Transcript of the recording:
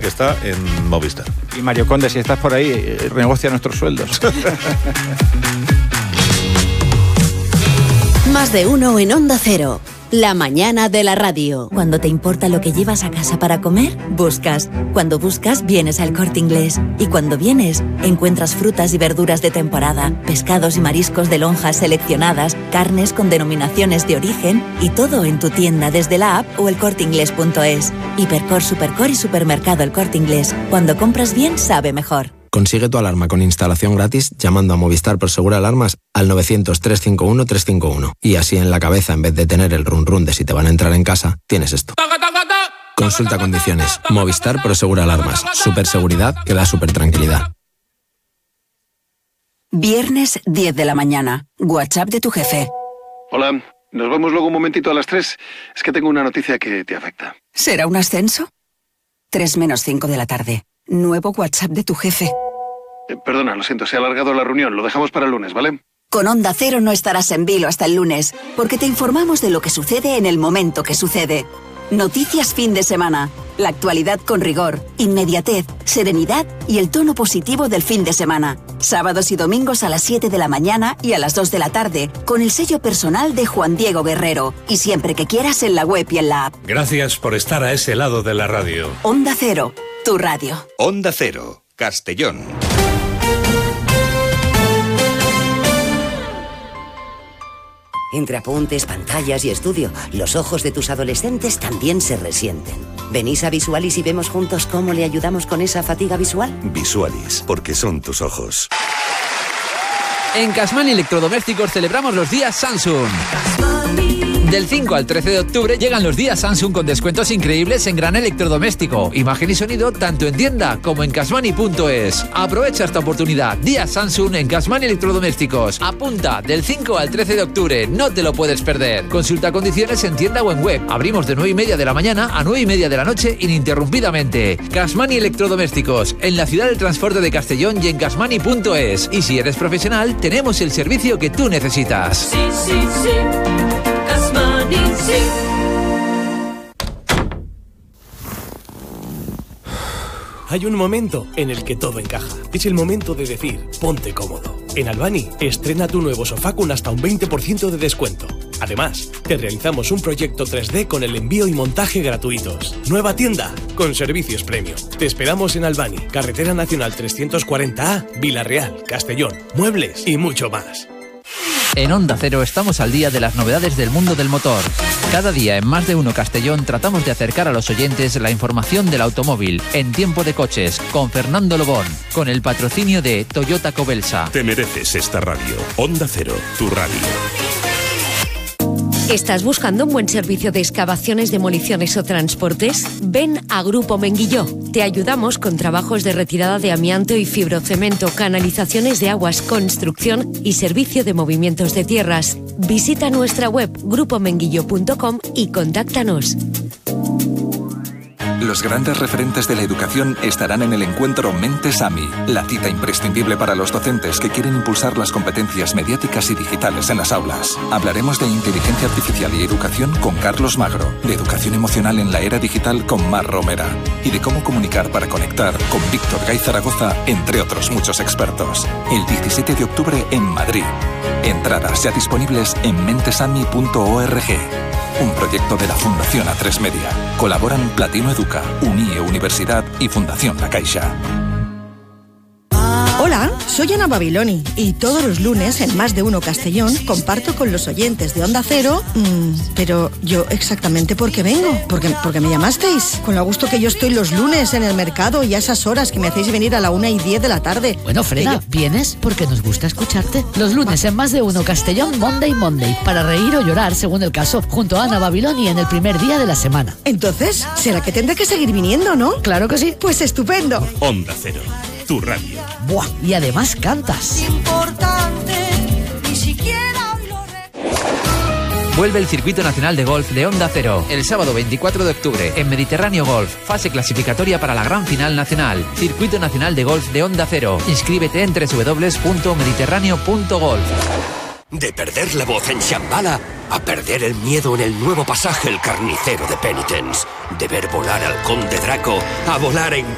está en Movistar. Y Mario Conde, si estás por ahí, renegocia nuestros sueldos. Más de uno en Onda Cero. La mañana de la radio. Cuando te importa lo que llevas a casa para comer, buscas. Cuando buscas, vienes al Corte Inglés. Y cuando vienes, encuentras frutas y verduras de temporada, pescados y mariscos de lonjas seleccionadas, carnes con denominaciones de origen y todo en tu tienda desde la app o elcorteinglés.es. Hipercor, Supercor y Supermercado El Corte Inglés. Cuando compras bien, sabe mejor. Consigue tu alarma con instalación gratis llamando a Movistar Prosegur Alarmas al 900-351-351. Y así en la cabeza, en vez de tener el run run de si te van a entrar en casa, tienes esto. Consulta condiciones. Movistar Prosegur Alarmas. Superseguridad que da super tranquilidad. Viernes 10 de la mañana. WhatsApp de tu jefe. Hola, nos vemos luego un momentito a las 3. Es que tengo una noticia que te afecta. ¿Será un ascenso? 3 menos 5 de la tarde. Nuevo WhatsApp de tu jefe. Perdona, lo siento, se ha alargado la reunión. Lo dejamos para el lunes, ¿vale? Con Onda Cero no estarás en vilo hasta el lunes, porque te informamos de lo que sucede en el momento que sucede. Noticias fin de semana. La actualidad con rigor, inmediatez, serenidad y el tono positivo del fin de semana. Sábados y domingos a las 7 de la mañana y a las 2 de la tarde, con el sello personal de Juan Diego Guerrero. Y siempre que quieras en la web y en la app. Gracias por estar a ese lado de la radio. Onda Cero, tu radio. Onda Cero, Castellón. Entre apuntes, pantallas y estudio, los ojos de tus adolescentes también se resienten. ¿Venís a Visualis y vemos juntos cómo le ayudamos con esa fatiga visual? Visualis, porque son tus ojos. En Casman Electrodomésticos celebramos los días Samsung. Del 5 al 13 de octubre llegan los días Samsung con descuentos increíbles en gran electrodoméstico, imagen y sonido tanto en tienda como en Casmani.es. Aprovecha esta oportunidad. Días Samsung en Casmani Electrodomésticos. Apunta, del 5 al 13 de octubre. No te lo puedes perder. Consulta condiciones en tienda o en web. Abrimos de 9:30 de la mañana a 9:30 de la noche ininterrumpidamente. Casmani Electrodomésticos, en la ciudad del transporte de Castellón y en Casmani.es. Y si eres profesional, tenemos el servicio que tú necesitas. Sí, sí, sí. Hay un momento en el que todo encaja. Es el momento de decir, ponte cómodo. En Albani, estrena tu nuevo sofá con hasta un 20% de descuento. Además, te realizamos un proyecto 3D con el envío y montaje gratuitos. Nueva tienda, con servicios premium. Te esperamos en Albani, Carretera Nacional 340A, Vila-real, Castellón, muebles y mucho más. En Onda Cero estamos al día de las novedades del mundo del motor. Cada día en Más de Uno Castellón tratamos de acercar a los oyentes la información del automóvil en Tiempo de Coches con Fernando Lobón, con el patrocinio de Toyota Cobelsa. Te mereces esta radio. Onda Cero, tu radio. ¿Estás buscando un buen servicio de excavaciones, demoliciones o transportes? Ven a Grupo Menguilló. Te ayudamos con trabajos de retirada de amianto y fibrocemento, canalizaciones de aguas, construcción y servicio de movimientos de tierras. Visita nuestra web grupomenguillo.com y contáctanos. Los grandes referentes de la educación estarán en el encuentro Mentes AMI, la cita imprescindible para los docentes que quieren impulsar las competencias mediáticas y digitales en las aulas. Hablaremos de inteligencia artificial y educación con Carlos Magro, de educación emocional en la era digital con Mar Romera y de cómo comunicar para conectar con Víctor Gay Zaragoza, entre otros muchos expertos. El 17 de octubre en Madrid. Entradas ya disponibles en mentesami.org. Un proyecto de la Fundación A3 Media. Colaboran Platino Educa, UNIE Universidad y Fundación La Caixa. Hola, soy Ana Babiloni y todos los lunes en Más de Uno Castellón comparto con los oyentes de Onda Cero, pero yo exactamente ¿por qué vengo? Porque me llamasteis. Con lo gusto que yo estoy los lunes en el mercado y a esas horas que me hacéis venir a la 1:10 de la tarde. Bueno, Freda, vienes porque nos gusta escucharte. Los lunes en Más de Uno Castellón, Monday, para reír o llorar según el caso, junto a Ana Babiloni en el primer día de la semana. Entonces, será que tendré que seguir viniendo, ¿no? Claro que sí. Pues estupendo. Onda Cero, tu radio. ¡Buah! Y además cantas. Importante, ni siquiera hoy lo Vuelve el Circuito Nacional de Golf de Onda Cero el sábado 24 de octubre en Mediterráneo Golf, fase clasificatoria para la gran final nacional. Circuito Nacional de Golf de Onda Cero. Inscríbete en www.mediterráneo.golf. De perder la voz en Shambhala a perder el miedo en el nuevo pasaje El Carnicero de Penitence. De ver volar al Conde Draco a volar en